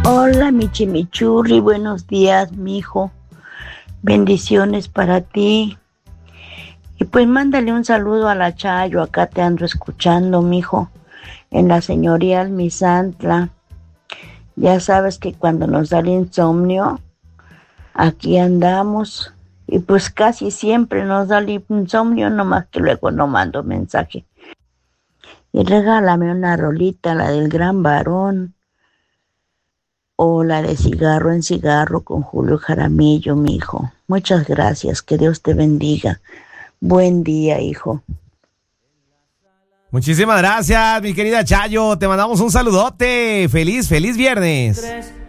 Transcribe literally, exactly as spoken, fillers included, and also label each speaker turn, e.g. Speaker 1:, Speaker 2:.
Speaker 1: Hola, mi chimichurri, buenos días, mijo. Bendiciones para ti. Y pues mándale un saludo a la Chayo, acá te ando escuchando, mijo, en la señorial Misantla. Ya sabes que cuando nos da el insomnio, aquí andamos. Y pues casi siempre nos da el insomnio, nomás que luego no mando mensaje. Y regálame una rolita, la del Gran Varón, o la de Cigarro en Cigarro con Julio Jaramillo, mi hijo. Muchas gracias, que Dios te bendiga. Buen día, hijo.
Speaker 2: Muchísimas gracias, mi querida Chayo. Te mandamos un saludote. Feliz, feliz viernes.